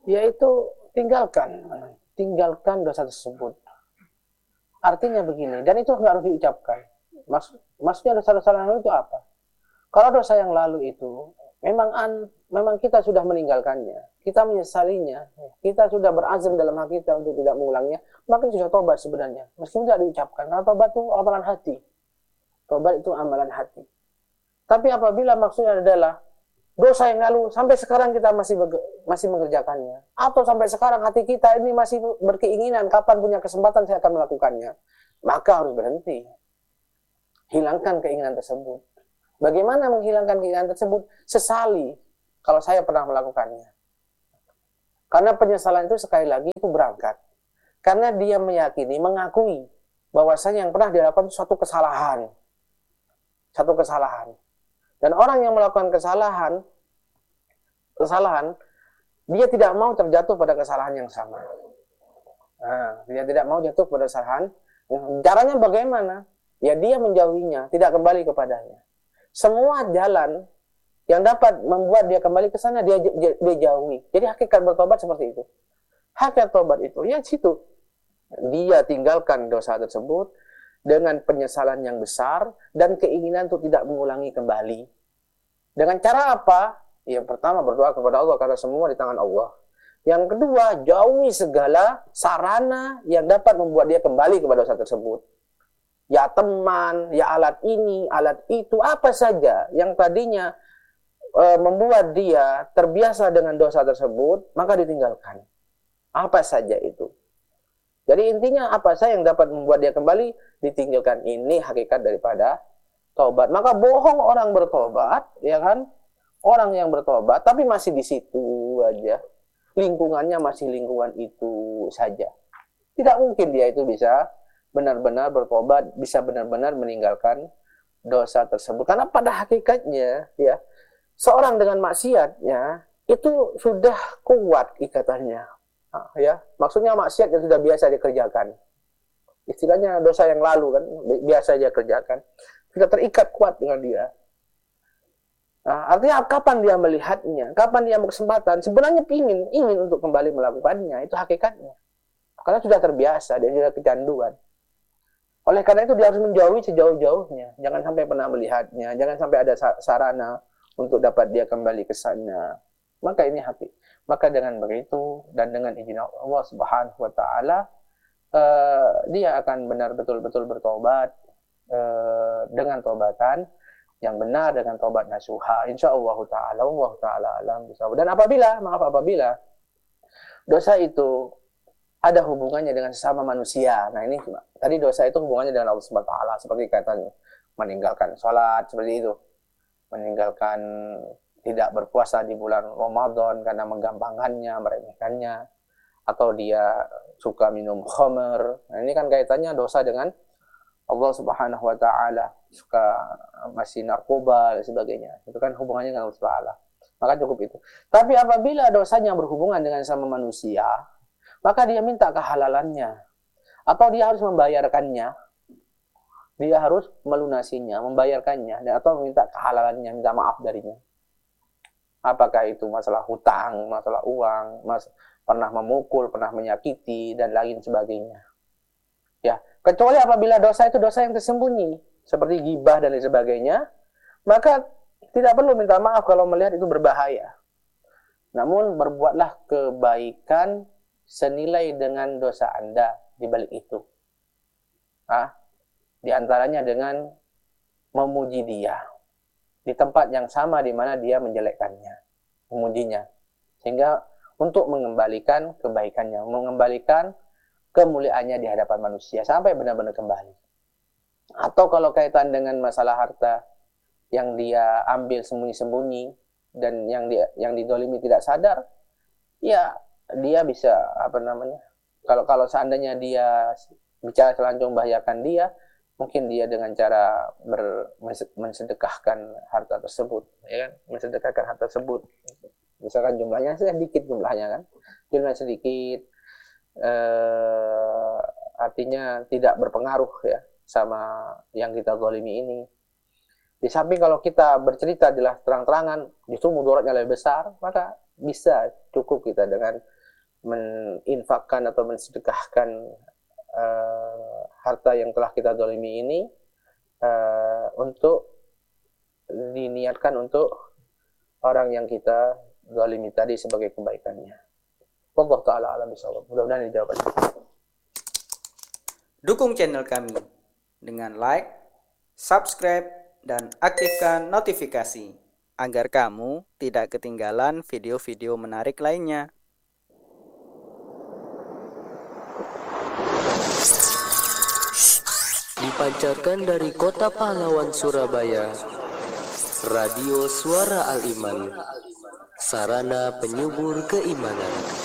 yaitu tinggalkan dosa tersebut. Artinya begini, dan itu nggak harus diucapkan. Maksudnya dosa-dosa yang lalu itu apa? Kalau dosa yang lalu itu memang kita sudah meninggalkannya, kita menyesalinya, kita sudah berazam dalam hati kita untuk tidak mengulanginya, maka sudah tobat sebenarnya. Meskipun tidak diucapkan, karena tobat itu amalan hati. Tobat itu amalan hati. Tapi apabila maksudnya adalah dosa yang lalu sampai sekarang kita masih mengerjakannya, atau sampai sekarang hati kita ini masih berkeinginan kapan punya kesempatan saya akan melakukannya, maka harus berhenti. Hilangkan keinginan tersebut. Bagaimana menghilangkan keinginan tersebut? Sesali kalau saya pernah melakukannya. Karena penyesalan itu sekali lagi itu berangkat karena dia meyakini, mengakui bahwasanya yang pernah dilakukan itu suatu kesalahan. Satu kesalahan. Dan orang yang melakukan kesalahan, dia tidak mau terjatuh pada kesalahan yang sama. Nah, dia tidak mau jatuh pada kesalahan. Caranya bagaimana? Ya dia menjauhinya, tidak kembali kepadanya. Semua jalan yang dapat membuat dia kembali ke sana, dia jauhi. Jadi hakikat bertobat seperti itu. Hakikat tobat itu, ya situ. Dia tinggalkan dosa tersebut dengan penyesalan yang besar dan keinginan untuk tidak mengulangi kembali. Dengan cara apa? Yang pertama berdoa kepada Allah karena semua di tangan Allah. Yang kedua, jauhi segala sarana yang dapat membuat dia kembali kepada dosa tersebut. Ya teman, ya alat ini, alat itu, apa saja yang tadinya membuat dia terbiasa dengan dosa tersebut, maka ditinggalkan. Apa saja itu. Jadi intinya apa saja yang dapat membuat dia kembali, ditinggalkan. Ini hakikat daripada tobat. Maka bohong orang bertobat, ya kan? Orang yang bertobat, tapi masih di situ aja. Lingkungannya masih lingkungan itu saja. Tidak mungkin dia itu bisa benar-benar bertobat, bisa benar-benar meninggalkan dosa tersebut. Karena pada hakikatnya, ya, seorang dengan maksiatnya itu sudah kuat ikatannya. Ya, maksudnya maksiat yang sudah biasa dikerjakan. Istilahnya dosa yang lalu kan biasa dia kerjakan, sudah terikat kuat dengan dia. Nah, artinya kapan dia melihatnya, kapan dia berkesempatan, sebenarnya ingin untuk kembali melakukannya, itu hakikatnya. Karena sudah terbiasa, dia sudah kecanduan. Oleh karena itu dia harus menjauhi sejauh-jauhnya, jangan sampai pernah melihatnya, jangan sampai ada sarana untuk dapat dia kembali ke sana. Maka ini hati. Maka dengan begitu dan dengan izin Allah Subhanahu wa taala, dia akan benar betul-betul bertobat dengan tobatan yang benar, dengan tobat nasuha, insyaallah taala. Allah taala alam bisawab. Dan apabila dosa itu ada hubungannya dengan sesama manusia. Nah, ini tadi dosa itu hubungannya dengan Allah Subhanahu wa taala, seperti kaitan meninggalkan sholat seperti itu. Meninggalkan tidak berpuasa di bulan Ramadan karena menggampangkannya, meremehkannya, atau dia suka minum khamr. Nah, ini kan kaitannya dosa dengan Allah Subhanahu wa taala, suka masih narkoba dan sebagainya. Itu kan hubungannya dengan Allah Subhanahu wa taala. Maka cukup itu. Tapi apabila dosanya berhubungan dengan sama manusia, maka dia minta kehalalannya, atau dia harus membayarkannya. Dia harus melunasinya, membayarkannya, atau meminta kehalalannya, minta maaf darinya. Apakah itu masalah hutang, masalah uang, pernah memukul, pernah menyakiti, dan lain sebagainya. Ya, kecuali apabila dosa itu dosa yang tersembunyi, seperti ghibah dan lain sebagainya, maka tidak perlu minta maaf kalau melihat itu berbahaya. Namun berbuatlah kebaikan senilai dengan dosa Anda di balik itu. Di antaranya dengan memuji dia di tempat yang sama di mana dia menjelekkannya, memujinya, sehingga untuk mengembalikan kebaikannya, mengembalikan kemuliaannya di hadapan manusia sampai benar-benar kembali. Atau kalau kaitan dengan masalah harta yang dia ambil sembunyi-sembunyi dan yang didolimi tidak sadar, ya dia bisa kalau seandainya dia bicara selanjung membahayakan dia, mungkin dia dengan cara mensedekahkan harta tersebut, ya kan? Mensedekahkan harta tersebut. Misalkan jumlahnya sedikit kan. Jumlahnya sedikit, artinya tidak berpengaruh ya sama yang kita zalimi ini. Di samping kalau kita bercerita adalah terang-terangan, justru mudaratnya lebih besar, maka bisa cukup kita dengan meninfakkan atau mensedekahkan harta yang telah kita zalimi ini untuk diniatkan untuk orang yang kita zalimi tadi sebagai kebaikannya. Wallahu taala alam bisawab. Mudah-mudahan dijawab. Dukung channel kami dengan like, subscribe, dan aktifkan notifikasi agar kamu tidak ketinggalan video-video menarik lainnya. Dipancarkan dari Kota Pahlawan, Surabaya, Radio Suara Al-Iman, sarana penyubur keimanan.